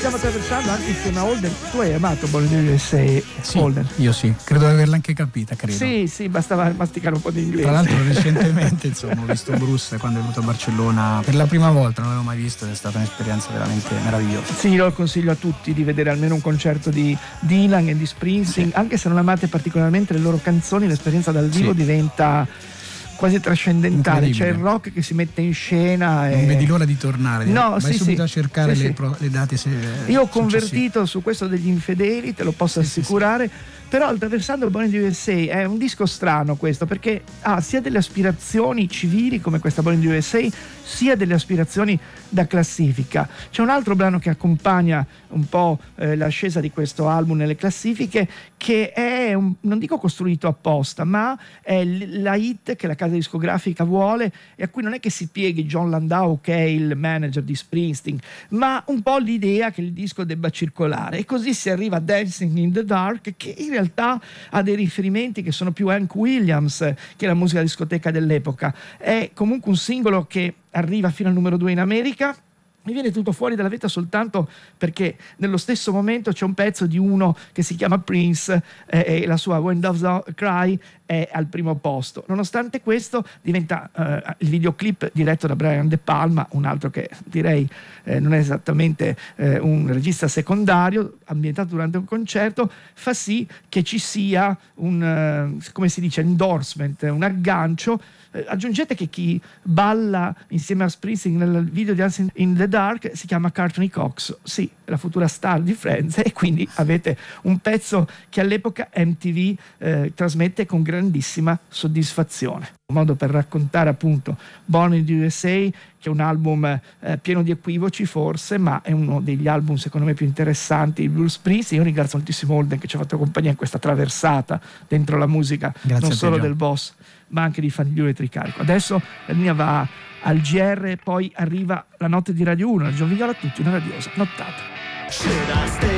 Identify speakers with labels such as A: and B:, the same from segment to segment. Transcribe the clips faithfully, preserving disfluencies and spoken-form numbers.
A: stiamo attraversando anche insieme a Holden. Tu hai amato Born in the U S A,
B: Sì,
A: Holden?
B: io sì, credo di averla anche capita, credo.
A: Sì, sì, bastava masticare un po' di inglese.
B: Tra l'altro recentemente insomma ho visto Bruce quando è venuto a Barcellona per la prima volta, non l'avevo mai visto ed è stata un'esperienza veramente meravigliosa.
A: Sì, lo consiglio a tutti di vedere almeno un concerto di Dylan e di Springsteen, sì. Anche se non amate particolarmente le loro canzoni, l'esperienza dal vivo sì. diventa quasi trascendentale. C'è il rock che si mette in scena e...
B: non vedi l'ora di tornare.
A: No,
B: vai
A: sì,
B: subito
A: sì.
B: a cercare
A: sì,
B: le,
A: sì.
B: Pro, le date se,
A: io ho convertito su questo degli infedeli, te lo posso sì, assicurare sì, sì. Però Attraversando Born in the U S A è un disco strano questo, perché ha sia delle aspirazioni civili come questa Born in the U S A, sia delle aspirazioni da classifica. C'è un altro brano che accompagna un po' eh, l'ascesa di questo album nelle classifiche, che è un, non dico costruito apposta, ma è la hit che la casa discografica vuole e a cui non è che si pieghi John Landau, che è il manager di Springsteen, ma un po' l'idea che il disco debba circolare, e così si arriva a Dancing in the Dark, che in realtà ha dei riferimenti che sono più Hank Williams che la musica discoteca dell'epoca. È comunque un singolo che arriva fino al numero due in America. Mi viene tutto fuori dalla vita soltanto perché nello stesso momento c'è un pezzo di uno che si chiama Prince eh, e la sua When Doves Cry è al primo posto. Nonostante questo diventa eh, il videoclip diretto da Brian De Palma, un altro che direi eh, non è esattamente eh, un regista secondario, ambientato durante un concerto, fa sì che ci sia un, eh, come si dice, endorsement, un aggancio. Eh, aggiungete che chi balla insieme a Springsteen nel video di Dancing in the Dark si chiama Courtney Cox, sì, la futura star di Friends, e quindi avete un pezzo che all'epoca M T V eh, trasmette con grandissima soddisfazione. Un modo per raccontare appunto Born in the U S A, che è un album eh, pieno di equivoci forse, ma è uno degli album secondo me più interessanti di Bruce Springsteen. Io ringrazio moltissimo Holden che ci ha fatto compagnia in questa traversata dentro la musica. Grazie non solo te, del boss ma anche di Faniglione Tricarico. Adesso la linea va al G R, poi arriva la notte di Radio uno. Gian Vignola a tutti, una radiosa nottata.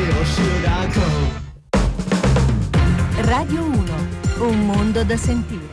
C: Radio uno, un mondo da sentire.